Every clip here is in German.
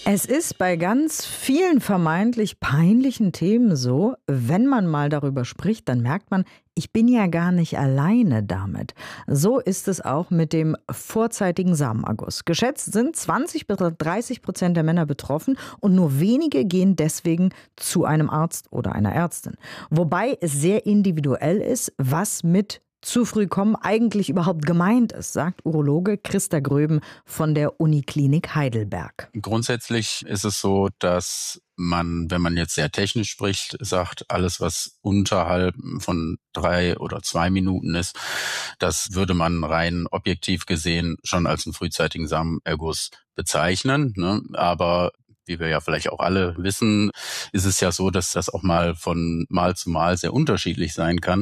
Es ist bei ganz vielen vermeintlich peinlichen Themen so, wenn man mal darüber spricht, dann merkt man, ich bin ja gar nicht alleine damit. So ist es auch mit dem vorzeitigen Samenerguss. Geschätzt sind 20-30% der Männer betroffen und nur wenige gehen deswegen zu einem Arzt oder einer Ärztin. Wobei es sehr individuell ist, was mit zu früh kommen eigentlich überhaupt gemeint ist, sagt Urologe Christa Gröben von der Uniklinik Heidelberg. Grundsätzlich ist es so, dass man, wenn man jetzt sehr technisch spricht, sagt, alles, was unterhalb von 3 oder 2 Minuten ist, das würde man rein objektiv gesehen schon als einen frühzeitigen Samenerguss bezeichnen, ne? Aber wie wir ja vielleicht auch alle wissen, ist es ja so, dass das auch mal von Mal zu Mal sehr unterschiedlich sein kann.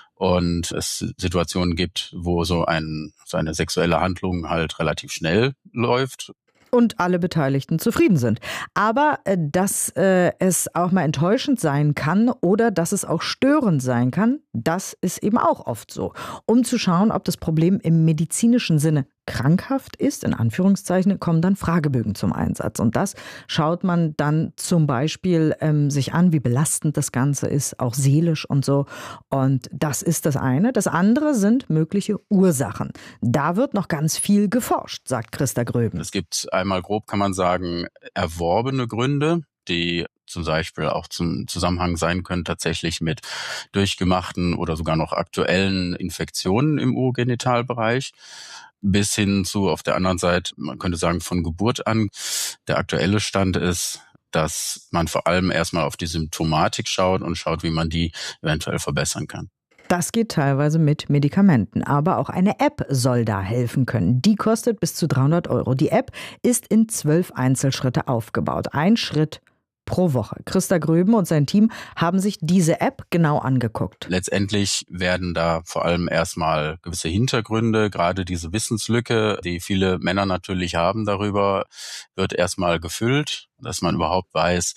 Und es Situationen gibt, wo so eine sexuelle Handlung halt relativ schnell läuft. Und alle Beteiligten zufrieden sind. Aber dass es auch mal enttäuschend sein kann oder dass es auch störend sein kann, das ist eben auch oft so. Um zu schauen, ob das Problem im medizinischen Sinne krankhaft ist, in Anführungszeichen, kommen dann Fragebögen zum Einsatz. Und das schaut man dann zum Beispiel sich an, wie belastend das Ganze ist, auch seelisch und so. Und das ist das eine. Das andere sind mögliche Ursachen. Da wird noch ganz viel geforscht, sagt Christa Gröben. Es gibt einmal grob, kann man sagen, erworbene Gründe, die zum Beispiel auch zum Zusammenhang sein können tatsächlich mit durchgemachten oder sogar noch aktuellen Infektionen im Urogenitalbereich. Bis hin zu, auf der anderen Seite, man könnte sagen, von Geburt an. Der aktuelle Stand ist, dass man vor allem erstmal auf die Symptomatik schaut und schaut, wie man die eventuell verbessern kann. Das geht teilweise mit Medikamenten, aber auch eine App soll da helfen können. Die kostet bis zu 300 €. Die App ist in 12 Einzelschritte aufgebaut. Ein Schritt pro Woche. Christa Gröben und sein Team haben sich diese App genau angeguckt. Letztendlich werden da vor allem erstmal gewisse Hintergründe, gerade diese Wissenslücke, die viele Männer natürlich haben darüber, wird erstmal gefüllt, dass man überhaupt weiß,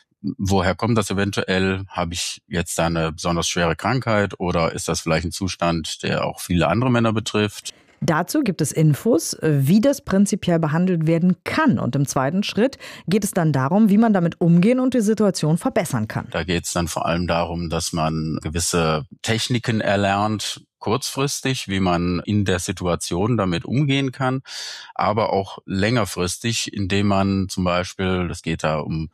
woher kommt das eventuell? Habe ich jetzt da eine besonders schwere Krankheit oder ist das vielleicht ein Zustand, der auch viele andere Männer betrifft? Dazu gibt es Infos, wie das prinzipiell behandelt werden kann. Und im zweiten Schritt geht es dann darum, wie man damit umgehen und die Situation verbessern kann. Da geht es dann vor allem darum, dass man gewisse Techniken erlernt, kurzfristig, wie man in der Situation damit umgehen kann, aber auch längerfristig, indem man zum Beispiel, das geht da um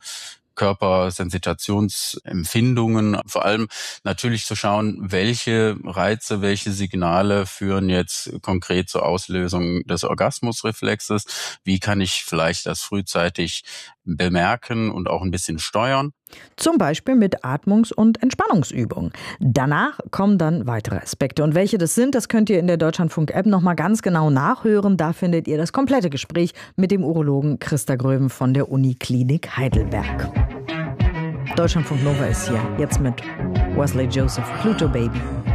Körpersensitationsempfindungen, vor allem natürlich zu schauen, welche Reize, welche Signale führen jetzt konkret zur Auslösung des Orgasmusreflexes, wie kann ich vielleicht das frühzeitig bemerken und auch ein bisschen steuern. Zum Beispiel mit Atmungs- und Entspannungsübungen. Danach kommen dann weitere Aspekte. Und welche das sind, das könnt ihr in der Deutschlandfunk-App nochmal ganz genau nachhören. Da findet ihr das komplette Gespräch mit dem Urologen Christa Gröben von der Uniklinik Heidelberg. Deutschlandfunk Nova ist hier, jetzt mit Wesley Joseph, Pluto Baby.